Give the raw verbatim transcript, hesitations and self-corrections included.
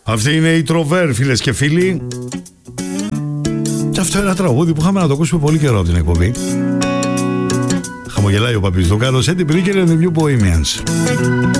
Αυτή είναι η Τροβέρ, φίλες και φίλοι. Και αυτό είναι ένα τραγούδι που είχαμε να το ακούσουμε πολύ καιρό από την εκπομπή. Χαμογελάει ο Παπής Δουκάλος, Eddie Bricker and the New Bohemians.